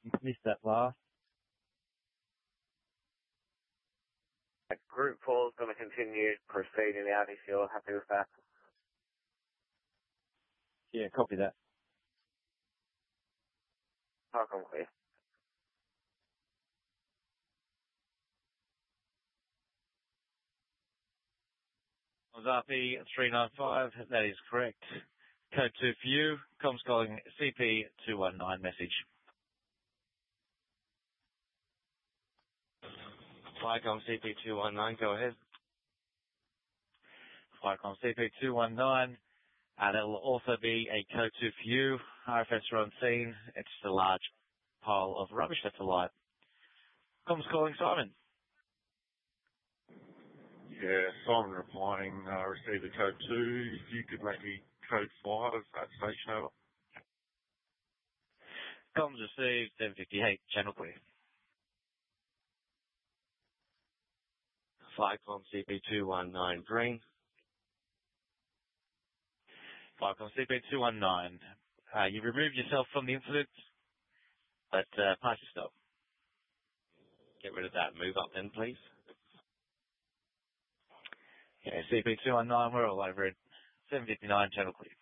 Missed that last. Group 4 is going to continue proceeding out if you're happy with that. Yeah, copy that. Park clear. RP 395, that is correct. Code 2 for you. Comms calling CP219 message. Flycom CP219, go ahead. Flycom CP219. There will also be a code 2 for you. RFS are on scene. It's a large pile of rubbish that's alight. Comms calling Simon. Yeah, Simon replying, received the code 2. If you could make me code 5 at station over. Comms received, 758, channel clear. Flycom CP219 green. Flycom CP219. You removed yourself from the incident, but pass your stop. Get rid of that. Move up then, please. Yeah, CP219, we're all over it. 759, channel clear.